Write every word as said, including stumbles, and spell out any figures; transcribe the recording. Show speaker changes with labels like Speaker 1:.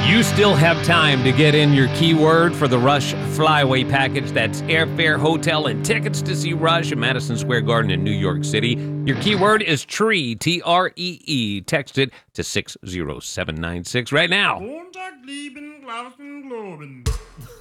Speaker 1: You still have time to get in your keyword for the Rush Flyaway package. That's airfare, hotel, and tickets to see Rush at Madison Square Garden in New York City. Your keyword is TREE, T R E E. Text it to six zero seven nine six right now.
Speaker 2: Montag, lieben, glauben, globen.